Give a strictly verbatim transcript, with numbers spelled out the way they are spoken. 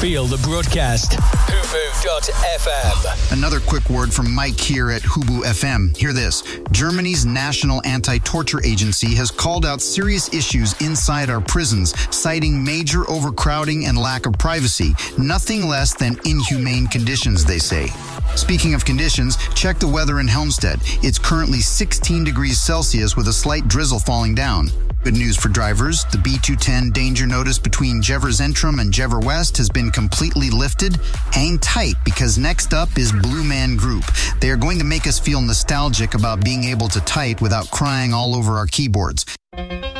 Feel the broadcast. Hubu dot F M. Another quick word from Mike here at Hubu F M. Hear this. Germany's National Anti-Torture Agency has called out serious issues inside our prisons, citing major overcrowding and lack of privacy. Nothing less than inhumane conditions, they say. Speaking of conditions, check the weather in Helmstedt. It's currently sixteen degrees Celsius with a slight drizzle falling down. Good news for drivers. The B two ten danger notice between Jever Zentrum and Jever West has been completely lifted. Hang tight, because next up is Blue Man Group. They are going to make us feel nostalgic about being able to type without crying all over our keyboards.